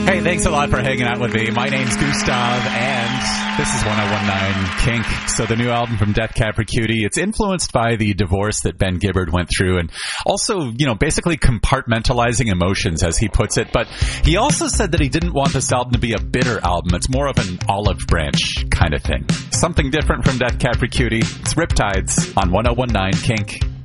Hey, thanks a lot for hanging out with me. My name's Gustav, and this is 1019 Kink. So the new album from Death Cab for Cutie, it's influenced by the divorce that Ben Gibbard went through, and also, basically compartmentalizing emotions, as he puts it. But he also said that he didn't want this album to be a bitter album. It's more of an olive branch kind of thing. Something different from Death Cab for Cutie. It's Riptides on 1019 Kink.